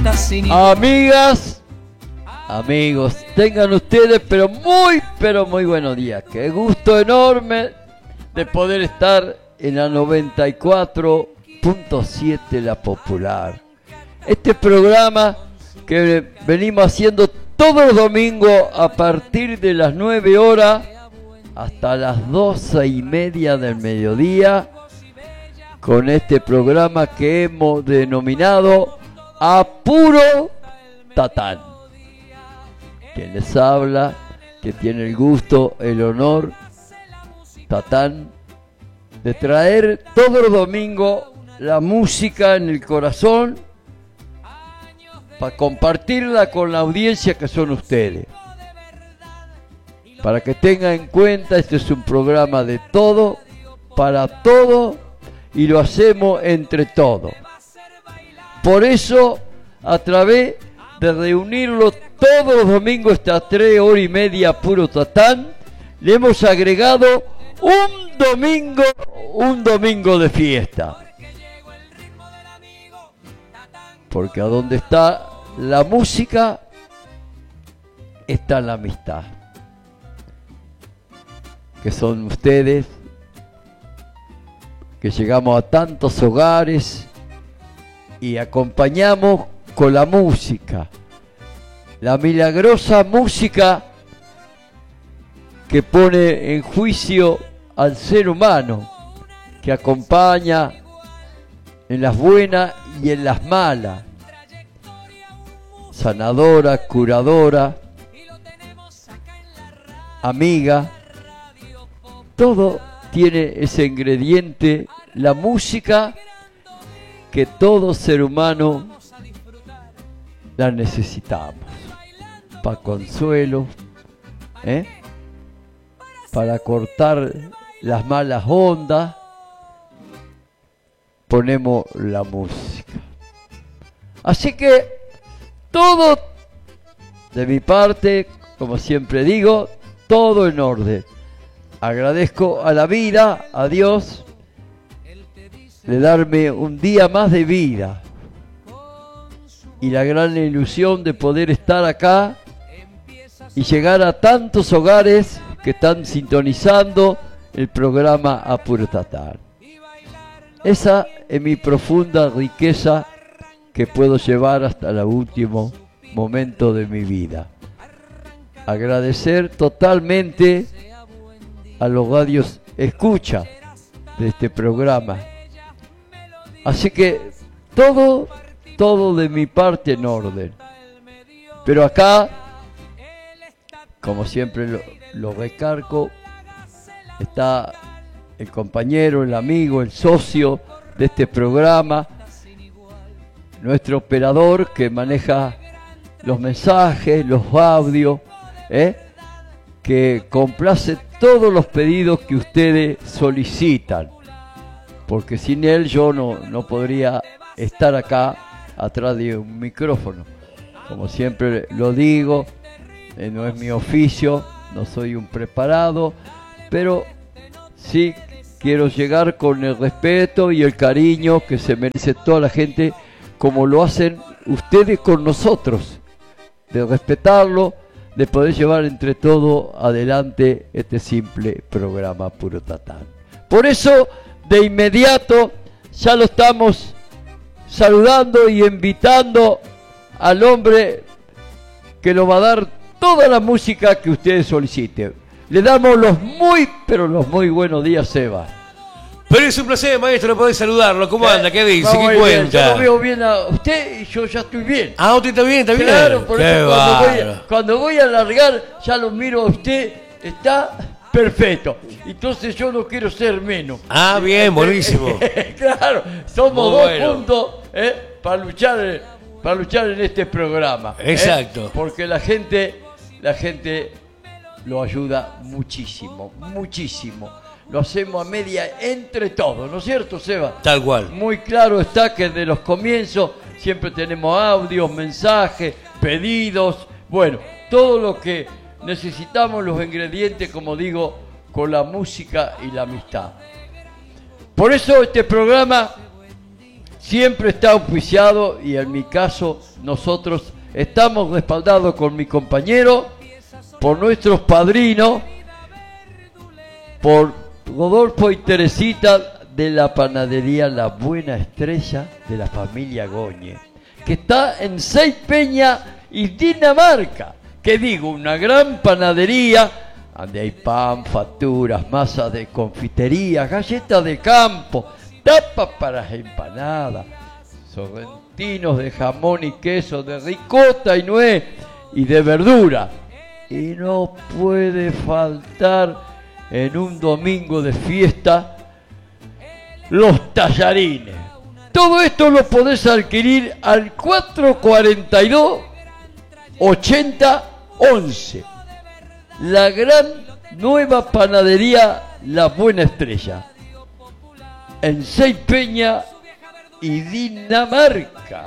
Amigas, amigos, tengan ustedes pero muy buenos días. Qué gusto enorme de poder estar en la 94.7 La Popular. Este programa que venimos haciendo todos los domingos a partir de las 9 horas hasta las 12:30 del mediodía, con este programa que hemos denominado A Puro Tatán. Quien les habla, que tiene el gusto, el honor, Tatán, de traer todos los domingos la música en el corazón para compartirla con la audiencia que son ustedes. Para que tengan en cuenta, este es un programa de todo, para todo, y lo hacemos entre todos. Por eso, a través de reunirlo todos los domingos, estas 3 horas y media Puro Tatán, le hemos agregado un domingo de fiesta. Porque a donde está la música, está la amistad. Que son ustedes, que llegamos a tantos hogares y acompañamos con la música. La milagrosa música que pone en juicio al ser humano, que acompaña en las buenas y en las malas, sanadora, curadora, amiga, todo tiene ese ingrediente, la música, que todo ser humano la necesitamos, para consuelo, para cortar las malas ondas, ponemos la música. Así que todo de mi parte, como siempre digo, todo en orden. Agradezco a la vida, a Dios, de darme un día más de vida y la gran ilusión de poder estar acá y llegar a tantos hogares que están sintonizando el programa A Puro Tatán. Esa es mi profunda riqueza que puedo llevar hasta el último momento de mi vida. Agradecer totalmente a los radios escucha de este programa. Así que todo de mi parte en orden. Pero acá, como siempre lo recargo, está el compañero, el amigo, el socio de este programa, nuestro operador que maneja los mensajes, los audios, que complace todos los pedidos que ustedes solicitan, porque sin él yo no podría estar acá atrás de un micrófono. Como siempre lo digo, no es mi oficio, no soy un preparado, pero sí quiero llegar con el respeto y el cariño que se merece toda la gente, como lo hacen ustedes con nosotros, de respetarlo, de poder llevar entre todos adelante este simple programa Puro Tatán. Por eso, de inmediato, ya lo estamos saludando y invitando al hombre que nos va a dar toda la música que ustedes soliciten. Le damos los muy buenos días, Seba. Pero es un placer, maestro, poder saludarlo. ¿Cómo anda? ¿Qué dice? ¿Qué cuenta? Yo lo veo bien a usted y yo ya estoy bien. Ah, usted está bien, está bien. Claro, por eso cuando voy a largar, ya lo miro a usted, está perfecto. Entonces yo no quiero ser menos. Ah, bien, buenísimo. Claro, somos dos juntos para luchar en este programa. Exacto. Porque la gente lo ayuda muchísimo. Lo hacemos a media entre todos, ¿no es cierto, Seba? Tal cual. Muy claro está que desde los comienzos siempre tenemos audios, mensajes, pedidos, bueno, todo lo que necesitamos, los ingredientes, como digo, con la música y la amistad. Por eso este programa siempre está auspiciado y en mi caso nosotros estamos respaldados con mi compañero, por nuestros padrinos, por Rodolfo y Teresita de la panadería La Buena Estrella de la familia Goñe, que está en Seis Peña y Dinamarca. Que digo, una gran panadería donde hay pan, facturas, masa de confitería, galletas de campo, tapas para empanadas, sorrentinos de jamón y queso, de ricota y nuez y de verdura. Y no puede faltar en un domingo de fiesta los tallarines. Todo esto lo podés adquirir al 442 80 11. La gran nueva panadería La Buena Estrella, en Seis Peña y Dinamarca.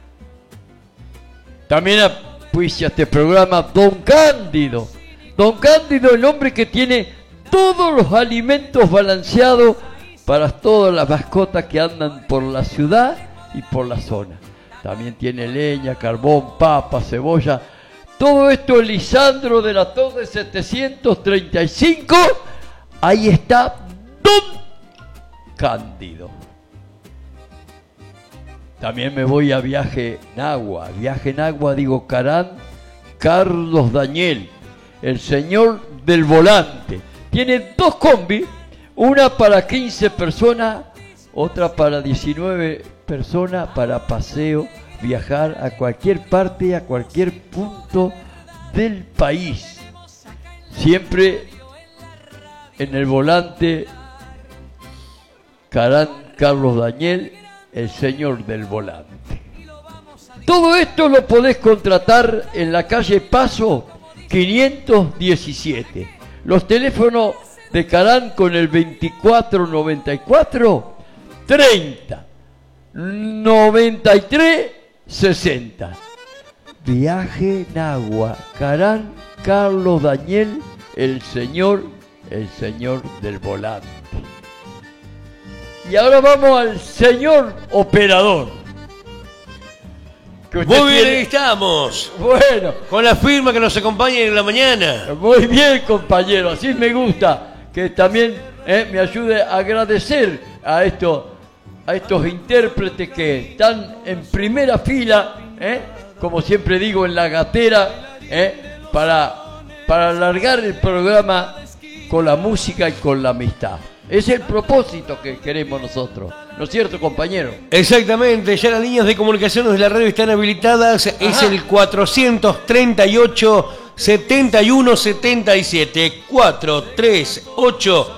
También auspicia este programa Don Cándido. Don Cándido, el hombre que tiene todos los alimentos balanceados para todas las mascotas que andan por la ciudad y por la zona. También tiene leña, carbón, papa, cebolla. Todo esto en Lisandro de la Torre 735. Ahí está Don Cándido. También me voy a Viaje en Agua. Viaje en Agua, digo, Carlos Daniel, el señor del volante. Tiene dos combis, una para 15 personas, otra para 19 personas para paseo, viajar a cualquier parte, a cualquier punto del país. Siempre en el volante, Carlos Daniel, el señor del volante. Todo esto lo podés contratar en la calle Paso 517. Los teléfonos de Carán con el 2494 30 93 60. Viaje en Agua, Carán, Carlos Daniel, el señor del volante. Y ahora vamos al señor operador. Muy bien, ahí estamos. Bueno, con la firma que nos acompaña en la mañana. Muy bien, compañero, así me gusta que también me ayude a agradecer a estos intérpretes que están en primera fila, como siempre digo, en la gatera, para alargar el programa con la música y con la amistad. Es el propósito que queremos nosotros, ¿no es cierto, compañero? Exactamente, ya las líneas de comunicaciones de la radio están habilitadas. Ajá. Es el 438 7177 438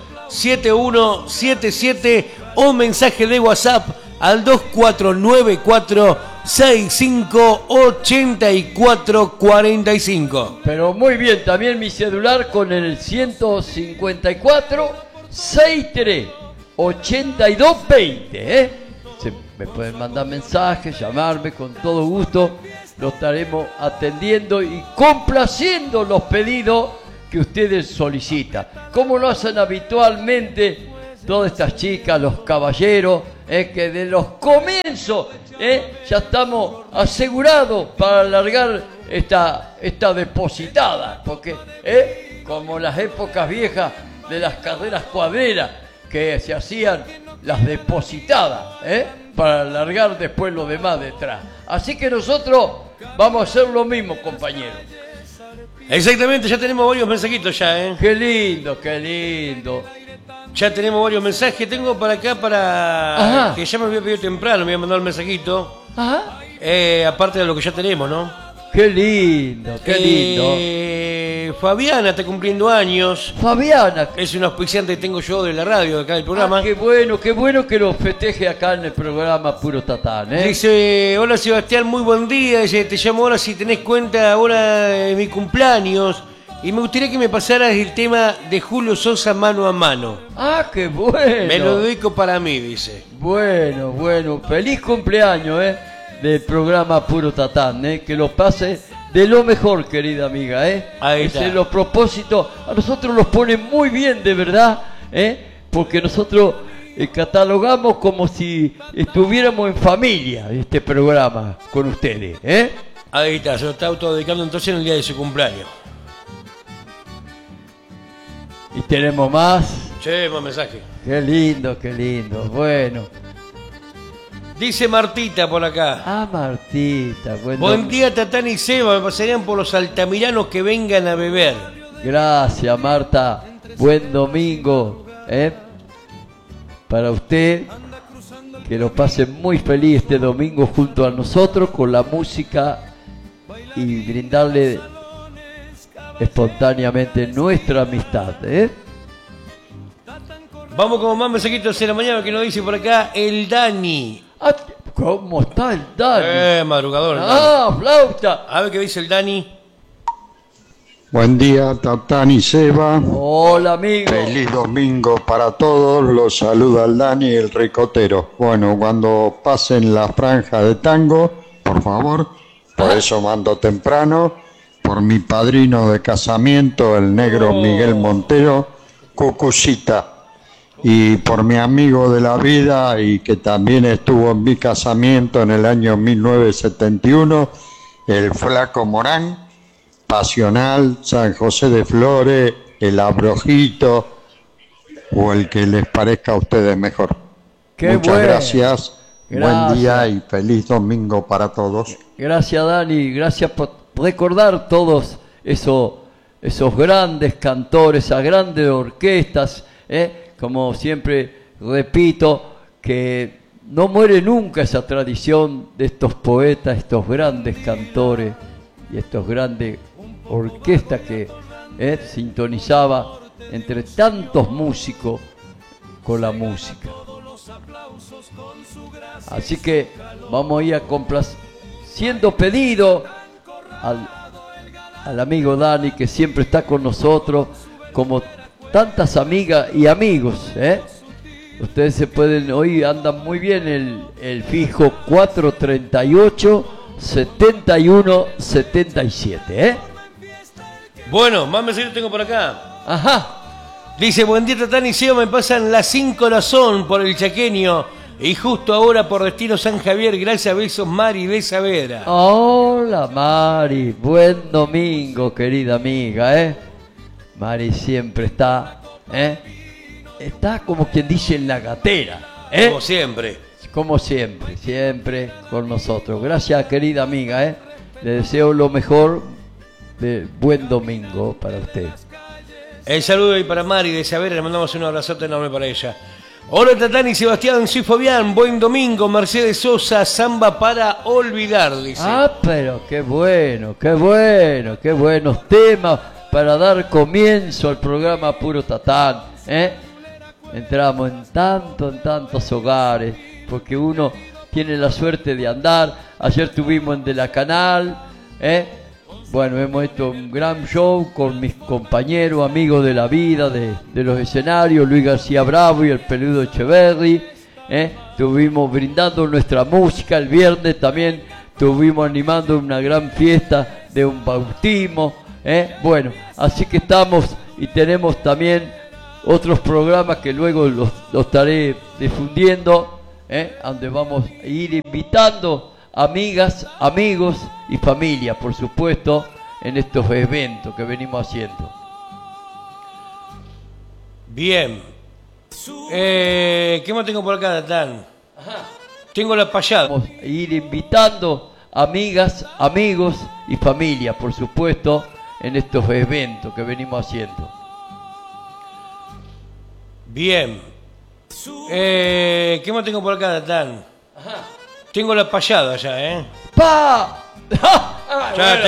7177 o mensaje de WhatsApp al 2494 658445. Pero muy bien, también mi celular con el 154 63 82 20, me pueden mandar mensajes, llamarme con todo gusto. Lo estaremos atendiendo y complaciendo los pedidos que ustedes solicitan, como lo hacen habitualmente todas estas chicas, los caballeros, que de los comienzos ya estamos asegurados para alargar esta depositada, porque como las épocas viejas de las carreras cuadreras, que se hacían las depositadas, para alargar después lo demás detrás. Así que nosotros vamos a hacer lo mismo, compañeros. Exactamente, ya tenemos varios mensajitos ya, Qué lindo, qué lindo. Ya tenemos varios mensajes. Tengo para acá Ajá. que ya me había pedido temprano, me había mandado el mensajito. Ajá. Aparte de lo que ya tenemos, ¿no? Qué lindo, qué lindo. Fabiana está cumpliendo años. Fabiana. Es una auspiciante que tengo yo de la radio, de acá del programa. Qué bueno que lo festeje acá en el programa Puro Tatán, Dice, hola Sebastián, muy buen día. Dice, te llamo ahora si tenés cuenta ahora de mi cumpleaños. Y me gustaría que me pasaras el tema de Julio Sosa, Mano a Mano. Qué bueno. Me lo dedico para mí, dice. Bueno. Feliz cumpleaños, del programa Puro Tatán, que lo pase de lo mejor, querida amiga, Ahí está. Los propósitos a nosotros nos ponen muy bien, de verdad, porque nosotros catalogamos como si estuviéramos en familia este programa con ustedes, ¿eh? Ahí está, se lo está autodedicando entonces en el día de su cumpleaños. Y tenemos más. Che, más mensaje. Qué lindo, qué lindo. Bueno. Dice Martita por acá. Ah, Martita. Buen día, Tatán y Seba. Me pasarían por los altamiranos que vengan a beber. Gracias, Marta. Buen domingo, ¿eh? Para usted. Que lo pase muy feliz este domingo junto a nosotros con la música y brindarle espontáneamente nuestra amistad, ¿eh? Vamos con más mensajitos de la mañana que nos dice por acá el Dani. Ah, ¿cómo está el Dani? Madrugador. Ah, flauta. A ver qué dice el Dani. Buen día, Tatán y Seba. Hola, amigo. Feliz domingo para todos. Los saluda el Dani, el ricotero. Bueno, cuando pasen la franja de tango, por favor, por eso mando temprano, por mi padrino de casamiento, el negro Miguel Montero, Cucucita. Y por mi amigo de la vida y que también estuvo en mi casamiento en el año 1971, el Flaco Morán, Pasional, San José de Flores, el Abrojito o el que les parezca a ustedes mejor. Muchas gracias. Buen día y feliz domingo para todos. Gracias, Dani. Gracias por recordar todos esos grandes cantores, esas grandes orquestas, como siempre repito, que no muere nunca esa tradición de estos poetas, estos grandes cantores y estos grandes orquestas que sintonizaba entre tantos músicos con la música. Así que vamos a ir a complaciendo pedido al amigo Dani, que siempre está con nosotros, como tantas amigas y amigos, Ustedes se pueden, hoy andan muy bien el fijo 438-71-77, Bueno, más mensajes tengo por acá. Ajá. Dice, buen día, Tatán y Seba, me pasan las 5 corazón por el chaqueño y justo ahora por destino San Javier. Gracias, besos, Mari de Saavedra. Hola, Mari. Buen domingo, querida amiga, Mari siempre está, Está como quien dice en la gatera, Como siempre. Como siempre, siempre con nosotros. Gracias, querida amiga, Le deseo lo mejor de buen domingo para usted. El saludo y para Mari de Saavedra, le mandamos un abrazote enorme para ella. Hola, Tatán y Sebastián, soy Fabián, buen domingo. Mercedes Sosa, samba para olvidar, dice. Ah, pero qué bueno, qué buenos temas para dar comienzo al programa Puro Tatán, Entramos en tantos hogares, porque uno tiene la suerte de andar. Ayer estuvimos en De la Canal, Bueno, hemos hecho un gran show con mis compañeros, amigos de la vida, de los escenarios, Luis García Bravo y el Peludo Echeverry, Estuvimos brindando nuestra música. El viernes también estuvimos animando una gran fiesta de un bautismo, Bueno, así que estamos y tenemos también otros programas que luego los estaré difundiendo, donde vamos a ir invitando amigas, amigos y familia, por supuesto, en estos eventos que venimos haciendo. Bien. ¿Qué más tengo por acá, Tatán? Tengo la payada. Vamos a ir invitando amigas, amigos y familia, por supuesto, en estos eventos que venimos haciendo. Bien. ¿Qué más tengo por acá, Tatán? Tengo la payada ya, ¡Pa! Ya